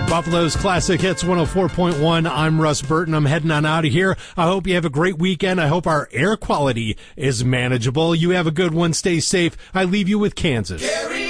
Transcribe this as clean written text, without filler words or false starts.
Buffalo's Classic Hits 104.1. I'm Russ Burton. I'm heading on out of here. I hope you have a great weekend. I hope our air quality is manageable. You have a good one. Stay safe. I leave you with Kansas.